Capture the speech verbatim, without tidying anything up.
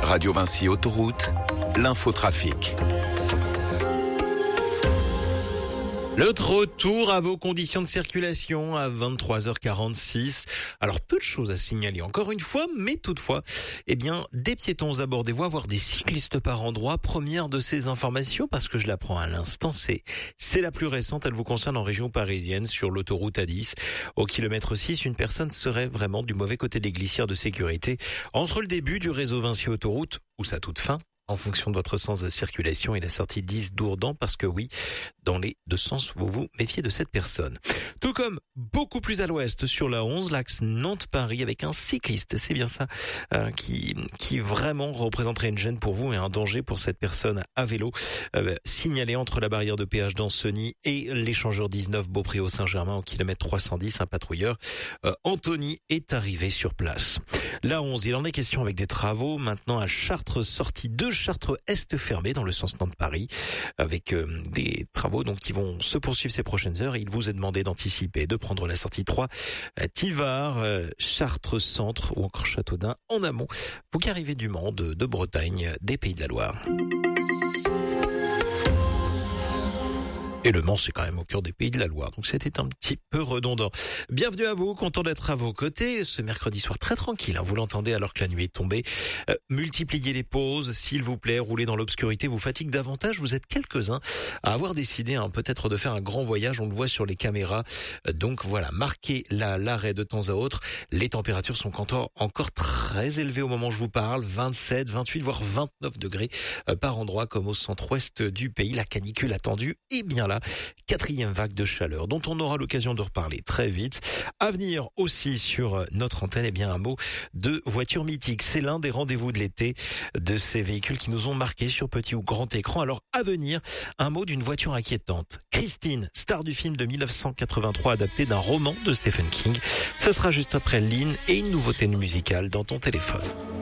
Radio Vinci Autoroute, l'infotrafic. Le retour à vos conditions de circulation à vingt-trois heures quarante-six. Alors, peu de choses à signaler encore une fois, mais toutefois, eh bien, des piétons à bord des voies, voire des cyclistes par endroit. Première de ces informations, parce que je la prends à l'instant, c'est, c'est la plus récente. Elle vous concerne en région parisienne, sur l'autoroute A dix. Au kilomètre six, une personne serait vraiment du mauvais côté des glissières de sécurité. Entre le début du réseau Vinci Autoroute, ou sa toute fin, en fonction de votre sens de circulation, et la sortie dix d'Ourdan, parce que oui, dans les deux sens, vous vous méfiez de cette personne. Tout comme beaucoup plus à l'ouest, sur la onze, l'axe Nantes-Paris, avec un cycliste, c'est bien ça, euh, qui qui vraiment représenterait une gêne pour vous et un danger pour cette personne à vélo. Euh, signalé entre la barrière de péage d'Ancenis et l'échangeur dix-neuf Beaupréau-Saint-Germain au kilomètre trois cent dix, un patrouilleur, euh, Anthony, est arrivé sur place. La onze, il en est question avec des travaux, maintenant à Chartres, sortie de Chartres Est fermée dans le sens Nantes-Paris, avec euh, des travaux donc qui vont se poursuivre ces prochaines heures. Il vous est demandé d'anticiper, de prendre la sortie trois, euh, Tivard, euh, Chartres Centre ou encore Châteaudun en amont. Vous qui arrivez du Mans, de, de Bretagne, des Pays de la Loire. Et le Mans, c'est quand même au cœur des Pays de la Loire. Donc c'était un petit peu redondant. Bienvenue à vous, content d'être à vos côtés. Ce mercredi soir très tranquille, hein, vous l'entendez alors que la nuit est tombée. Euh, multipliez les pauses, s'il vous plaît. Rouler dans l'obscurité vous fatigue davantage. Vous êtes quelques-uns à avoir décidé hein, peut-être de faire un grand voyage. On le voit sur les caméras. Euh, donc voilà, marquez la, l'arrêt de temps à autre. Les températures sont encore, encore très élevées au moment où je vous parle. vingt-sept, vingt-huit, voire vingt-neuf degrés euh, par endroit comme au centre-ouest du pays. La canicule attendue est bien là. Quatrième vague de chaleur dont on aura l'occasion de reparler très vite. À venir aussi sur notre antenne, eh bien un mot de voiture mythique. C'est l'un des rendez-vous de l'été de ces véhicules qui nous ont marqués sur petit ou grand écran. Alors à venir, un mot d'une voiture inquiétante. Christine, star du film de dix-neuf cent quatre-vingt-trois adapté d'un roman de Stephen King. Ce sera juste après Lynn et une nouveauté musicale dans ton téléphone.